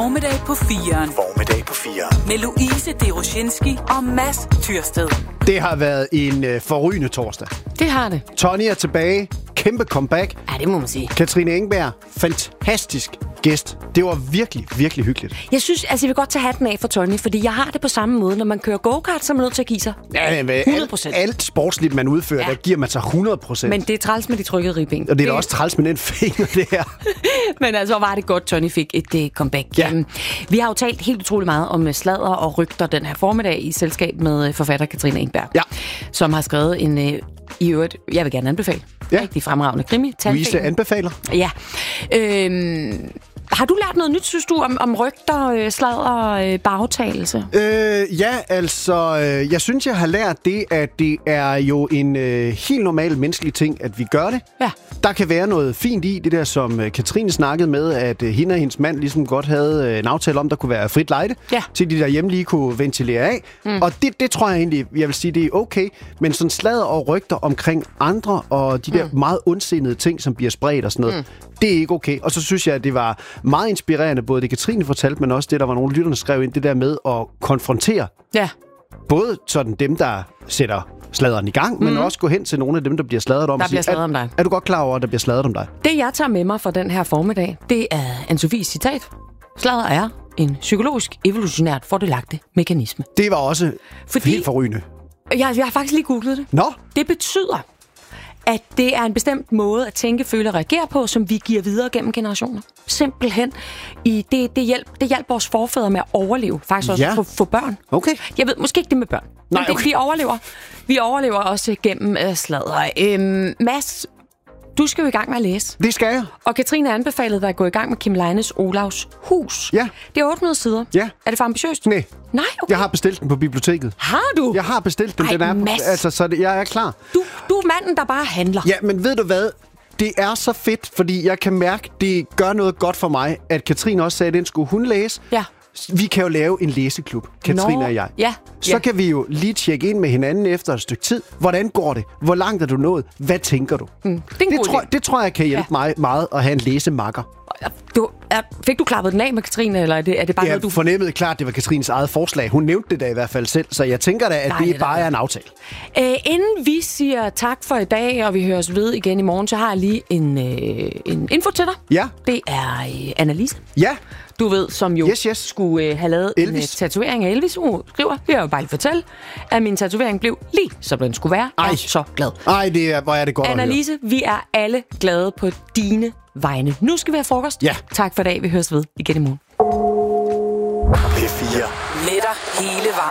Formiddag på 4'eren. Formiddag på 4'eren. Med Louise Deroshinski og Mads Tyrsted. Det har været en forrygende torsdag. Det har det. Tony er tilbage. Kæmpe comeback. Ja, det må man sige. Katrine Engberg. Fantastisk gæst. Det var virkelig, virkelig hyggeligt. Jeg synes, jeg vil godt tage hatten af for Tony, fordi jeg har det på samme måde. Når man kører go-kart, så er man nødt til at give sig. Ja, 100%. Alt sportsligt, man udfører, der giver man sig 100%. Men det er træls med de trykkede ribben. Og det er da også træls med den finger, det her. Men altså, var det godt, Tony fik et comeback. Ja. Vi har jo talt helt utrolig meget om sladder og rygter den her formiddag i selskab med forfatter Katrine Engberg. Ja. Som har skrevet en, i øvrigt, jeg vil gerne anbefale. Ja. Rigtig fremragende krimi. Louise anbefaler. Ja. Har du lært noget nyt, synes du, om rygter, sladder, bagtagelse? Ja, altså, jeg synes, jeg har lært det, at det er jo en helt normal menneskelig ting, at vi gør det. Ja. Der kan være noget fint i det der, som Katrine snakkede med, at hende og hendes mand ligesom godt havde en aftale om, der kunne være frit lejde, til de der hjemme lige kunne ventilere af. Og det tror jeg egentlig, jeg vil sige, det er okay. Men sådan sladder og rygter omkring andre, og de der meget ondsindede ting, som bliver spredt og sådan noget, det er ikke okay. Og så synes jeg, at det var meget inspirerende, både det Katrine fortalte, men også det, der var nogle lytterne skrev ind, det der med at konfrontere både sådan dem, der sætter sladderen i gang, men også gå hen til nogle af dem, der bliver sladret om. Der bliver sladret om dig. Er du godt klar over, at der bliver sladret om dig? Det, jeg tager med mig fra den her formiddag, det er Anne-Sophies citat. Sladder er en psykologisk, evolutionært fordelagtig mekanisme. Det var også helt forrygende. Jeg har faktisk lige googlet det. Nå? Det betyder, at det er en bestemt måde at tænke, føle og reagere på, som vi giver videre gennem generationer. Simpelthen. Det hjælper vores forfædre med at overleve. Faktisk også få børn. Okay. Jeg ved måske ikke det med børn. Nej, men vi overlever. Vi overlever også gennem sladder. Mads, du skal jo i gang med at læse. Det skal jeg. Og Katrine anbefalede dig at gå i gang med Kim Leines Olavs Hus. Ja. Det er 800 sider. Ja. Er det for ambitiøst? Nej. Nej, okay. Jeg har bestilt den på biblioteket. Har du? Jeg har bestilt den. Ej, Den er, Mads. altså, så jeg er klar. Du er manden, der bare handler. Ja, men ved du hvad? Det er så fedt, fordi jeg kan mærke, det gør noget godt for mig, at Katrine også sagde, at den skulle hun læse. Ja. Vi kan jo lave en læseklub, Katrine og jeg. Ja. Så kan vi jo lige tjekke ind med hinanden efter et stykke tid. Hvordan går det? Hvor langt er du nået? Hvad tænker du? Det tror jeg kan hjælpe mig meget at have en læsemakker. Fik du klappet den af med Katrine, eller er det bare noget, du... Jeg fornemmede klart, det var Katrines eget forslag. Hun nævnte det da i hvert fald selv, så jeg tænker da, at det bare er en aftale. Inden vi siger tak for i dag, og vi høres ved igen i morgen, så har jeg lige en info til dig. Ja. Det er Annalise. Ja. Du ved, som jo Yes. skulle have lavet en tatovering af Elvis. Hun skriver, vil jeg jo bare lige fortælle, at min tatovering blev lige, som den skulle være. Jeg er så glad. Ej, hvor er det godt Annalise, at høre. vi er alle glade på dine vegne. Nu skal vi have frokost. Ja. Tak for i dag. Vi høres ved igen i morgen. P4. Letter hele vejen.